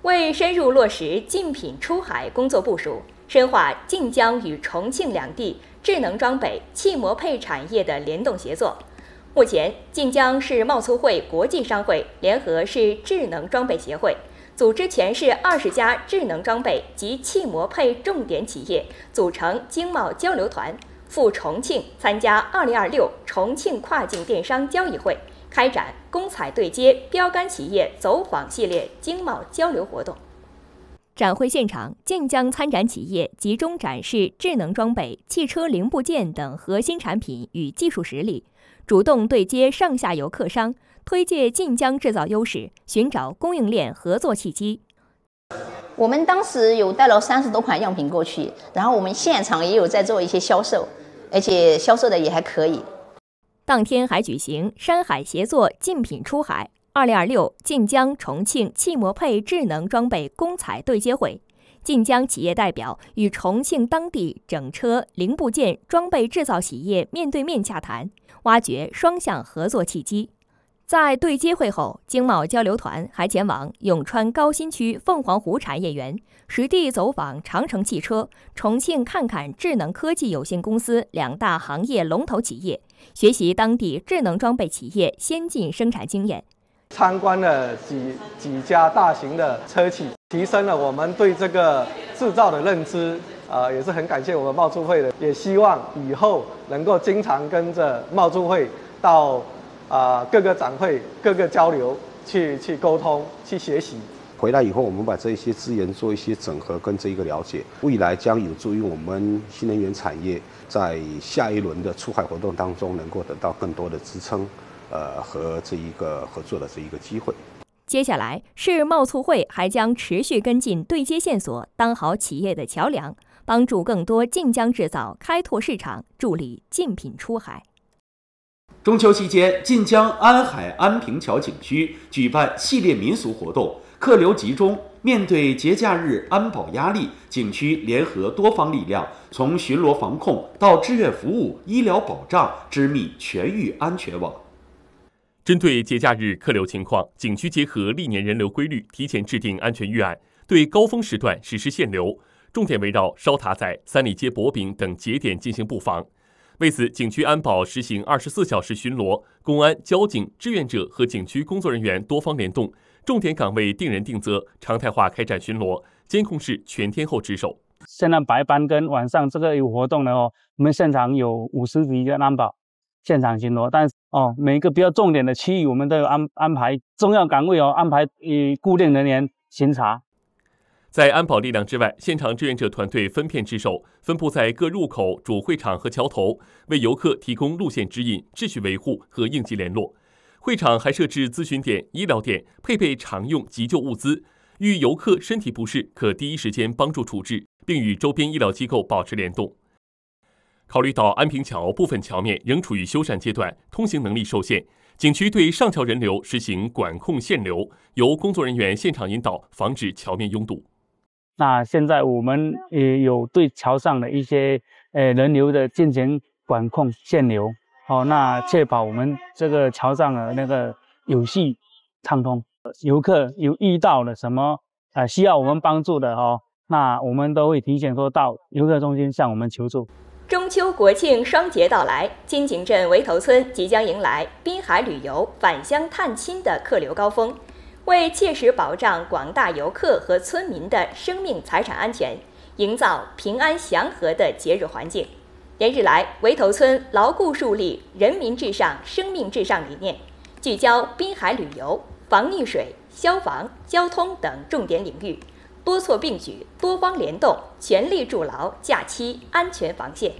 为深入落实竞品出海工作部署，深化晋江与重庆两地智能装备、汽摩配产业的联动协作。目前，晋江市贸促会国际商会联合市智能装备协会，组织全市20家智能装备及汽摩配重点企业组成经贸交流团，赴重庆参加2026重庆跨境电商交易会，开展公采对接标杆企业走访系列经贸交流活动。展会现场，晋江参展企业集中展示智能装备、汽车零部件等核心产品与技术实力，主动对接上下游客商，推介晋江制造优势，寻找供应链合作契机。 我们当时有带了30多款样品过去，然后我们现场也有在做一些销售，而且销售的也还可以。 当天还举行山海协作竞品出海2026晋江重庆汽摩配智能装备公采对接会，晋江企业代表与重庆当地整车、零部件、装备制造企业面对面洽谈，挖掘双向合作契机。在对接会后，经贸交流团还前往永川高新区凤凰湖产业园，实地走访长城汽车、重庆看看智能科技有限公司2大行业龙头企业，学习当地智能装备企业先进生产经验。 参观了几家大型的车企，提升了我们对这个制造的认知。也是很感谢我们贸促会的，也希望以后能够经常跟着贸促会到各个展会、各个交流去沟通、去学习。 回来以后，我们把这一些资源做一些整合跟这一个了解，未来将有助于我们新能源产业在下一轮的出海活动当中能够得到更多的支撑。和这一个合作的这一个机会。 接下来，市贸促会还将持续跟进对接线索，当好企业的桥梁，帮助更多晋江制造开拓市场，助力竞品出海。 中秋期间，晋江安海安平桥景区举办系列民俗活动，客流集中。面对节假日安保压力，景区联合多方力量，从巡逻防控到志愿服务、医疗保障，织密全域安全网。 针对节假日客流情况，景区结合历年人流规律，提前制定安全预案，对高峰时段实施限流，重点围绕烧塔仔、三里街薄饼等节点进行布防。为此，景区安保实行24小时巡逻，公安、交警、志愿者和景区工作人员多方联动，重点岗位定人定责，常态化开展巡逻，监控室全天候值守。 现在白班跟晚上这个有活动的我们现场有50几个安保现场巡逻，但是每一个比较重点的区域，我们都有安排重要岗位安排固定人员巡查。 在安保力量之外，现场志愿者团队分片值守，分布在各入口、主会场和桥头，为游客提供路线指引、秩序维护和应急联络。会场还设置咨询点、医疗点，配备常用急救物资，遇游客身体不适，可第一时间帮助处置，并与周边医疗机构保持联动。考虑到安平桥部分桥面仍处于修缮阶段，通行能力受限，景区对上桥人流实行管控限流，由工作人员现场引导，防止桥面拥堵。 那现在我们也有对桥上的一些人流的进行管控限流，那确保我们这个桥上的那个有序畅通。游客有遇到了什么需要我们帮助的那我们都会提前说到游客中心向我们求助。 中秋国庆双节到来，金井镇围头村即将迎来滨海旅游返乡探亲的客流高峰。为切实保障广大游客和村民的生命财产安全，营造平安祥和的节日环境，连日来，围头村牢固树立人民至上、生命至上理念，聚焦滨海旅游、防溺水、消防、交通等重点领域，多措并举、多方联动，全力筑牢假期安全防线。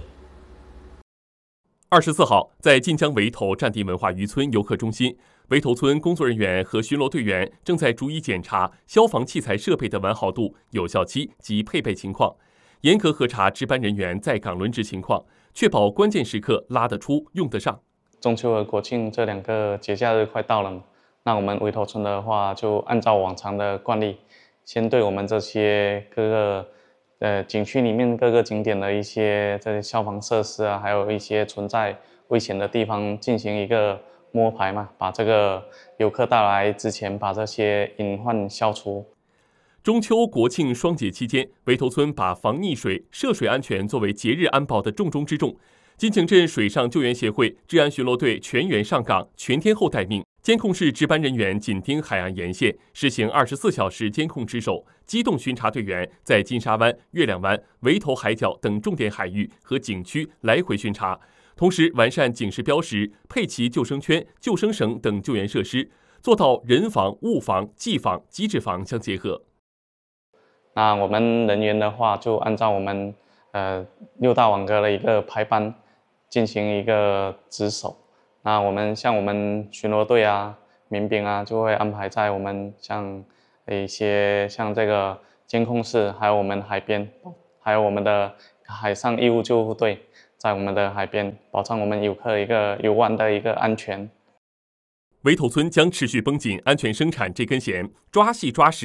24号，在晋江围头战地文化渔村游客中心，围头村工作人员和巡逻队员正在逐一检查消防器材设备的完好度、有效期及配备情况，严格核查值班人员在岗轮值情况，确保关键时刻拉得出、用得上。 中秋和国庆这2个节假日快到了，那我们围头村的话，就按照往常的惯例，先对我们这些各个景区里面各个景点的一些这些消防设施还有一些存在危险的地方进行一个摸排嘛，把这个游客到来之前把这些隐患消除。 中秋国庆双节期间，围头村把防溺水、涉水安全作为节日安保的重中之重。金井镇水上救援协会治安巡逻队全员上岗，全天候待命。监控室值班人员紧盯海岸沿线，实行24小时监控值守。机动巡查队员在金沙湾、月亮湾、围头海角等重点海域和景区来回巡查，同时完善警示标识，配齐救生圈、救生绳等救援设施，做到人防、物防、技防、机制防相结合。 那我们人员的话，就按照我们6大网格的一个排班进行一个值守。那我们像我们巡逻队啊、民兵啊，就会安排在我们像一些像这个监控室，还有我们海边，还有我们的海上义务救护队，在我们的海边保障我们游客一个游玩的一个安全。 围头村将持续绷紧安全生产这根弦，抓细抓实。